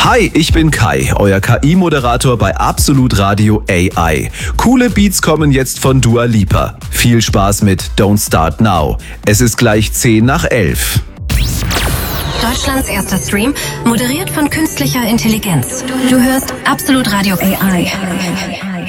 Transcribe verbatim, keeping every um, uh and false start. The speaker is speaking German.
Hi, ich bin Kai, euer K I-Moderator bei Absolut Radio A I. Coole Beats kommen jetzt von Dua Lipa. Viel Spaß mit Don't Start Now. Es ist gleich zehn nach elf. Deutschlands erster Stream, moderiert von künstlicher Intelligenz. Du hörst Absolut Radio A I.